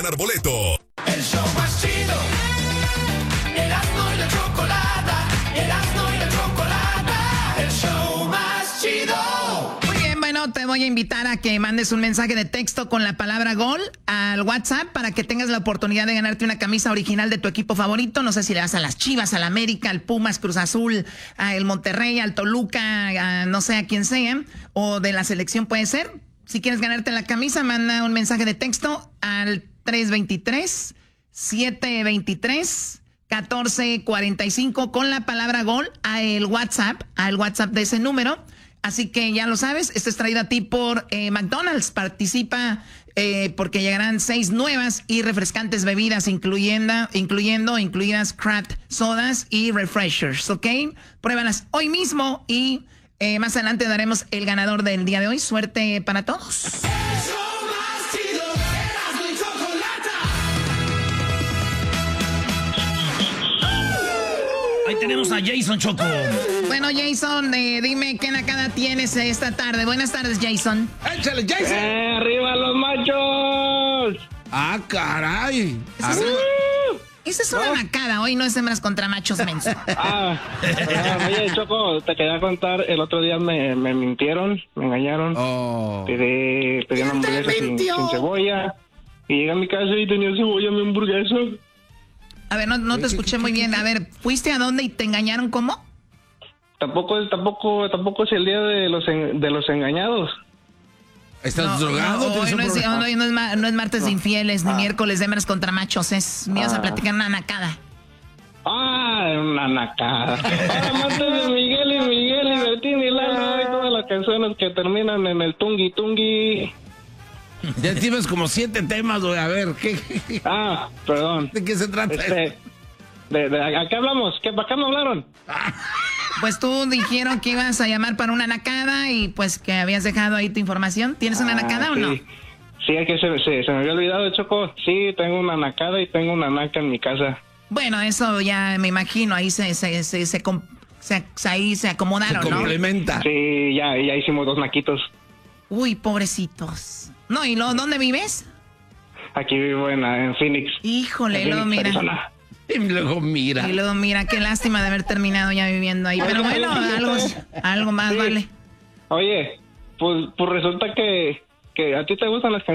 ganar boleto. El show más chido. Erasmo y la Chocolata. Erasmo y la Chocolata. El show más chido. Muy bien, bueno, te voy a invitar a que mandes un mensaje de texto con la palabra gol al WhatsApp para que tengas la oportunidad de ganarte una camisa original de tu equipo favorito. No sé si le vas a las Chivas, al América, al Pumas, Cruz Azul, al Monterrey, al Toluca, no sé a quién sea, o de la selección puede ser. Si quieres ganarte la camisa, manda un mensaje de texto al 323-723-1445 con la palabra gol al WhatsApp de ese número. Así que ya lo sabes, esto es traído a ti por McDonald's. Participa porque llegarán 6 nuevas y refrescantes bebidas, incluidas craft sodas y refreshers, ¿ok? Pruébalas hoy mismo y más adelante daremos el ganador del día de hoy. Suerte para todos. Ahí tenemos a Jason, Choco. Bueno, Jason, dime qué nacada tienes esta tarde. Buenas tardes, Jason. ¡Échale, Jason! ¡Arriba los machos! ¡Ah, caray! Esa es una nacada. Hoy no es hembras contra machos, menso. Oye, Choco, te quería contar. El otro día me mintieron, me engañaron. Pedí una hamburguesa sin cebolla. Y llegué a mi casa y tenía cebolla mi hamburguesa. A ver, no te escuché muy bien. A ver, ¿fuiste a dónde y te engañaron cómo? Tampoco es el día de los engañados. ¿Estás drogado? No es martes de infieles, ni miércoles de hembras contra machos. Me ibas a platicar una nacada. Una nacada. Amantes de Miguel y Bertín y Lalo y todas las canciones que terminan en el tungui tungui. Ya tienes como 7 temas, güey. A ver, ¿qué? Perdón. ¿De qué se trata? ¿A qué hablamos? ¿Para qué me hablaron? Pues tú dijeron que ibas a llamar para una nacada y pues que habías dejado ahí tu información. ¿Tienes una nacada o no? Sí, es que se me había olvidado, Choco. Sí, tengo una nacada y tengo una naca en mi casa. Bueno, eso ya me imagino. Ahí ahí se acomodaron, se complementa. ¿No? Sí, ya hicimos 2 naquitos. Uy, pobrecitos. No, ¿y luego dónde vives? Aquí vivo en Phoenix. Híjole, luego mira. Arizona. Y luego mira, qué lástima de haber terminado ya viviendo ahí. Pero bueno, algo más, sí. Vale. Oye, pues resulta que a ti te gustan las canciones.